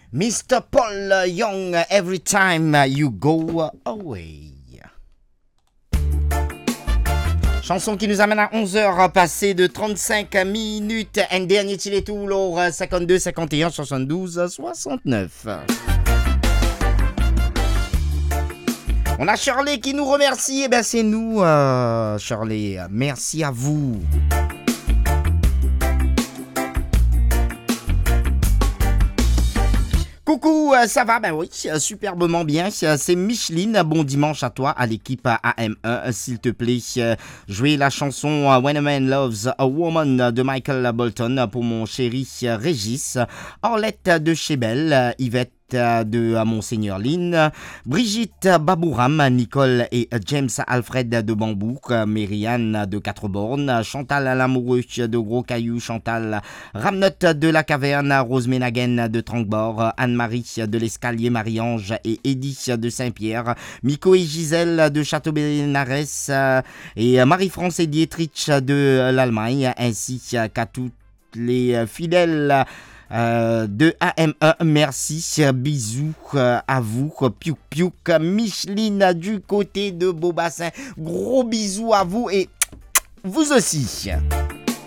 Mr. Paul Young, Every Time You Go Away. Chanson qui nous amène à 11h, passé de 35 minutes. Un dernier Chiletou, l'or 52, 51, 72, 69. On a Shirley qui nous remercie. Eh bien, c'est nous, Shirley. Merci à vous. Coucou, ça va? Ben oui, superbement bien. C'est Micheline. Bon dimanche à toi, à l'équipe AM1. S'il te plaît, jouez la chanson When a Man Loves a Woman de Michael Bolton pour mon chéri Régis. Orlette de Chebel, Yvette de Monseigneur Lynn, Brigitte Babouram, Nicole et James Alfred de Bambouk, Mériane de Quatre-Bornes, Chantal Lamoureux de Gros Caillou, Chantal Ramnotte de la Caverne, Rose Ménaguen de Tranquebord, Anne-Marie de l'Escalier Marie-Ange et Edith de Saint-Pierre, Miko et Gisèle de Château-Bénarès et Marie-France et Dietrich de l'Allemagne, ainsi qu'à toutes les fidèles de AM1, merci, bisous à vous, piouk piouk, Micheline du côté de Beaubassin, gros bisous à vous et vous aussi.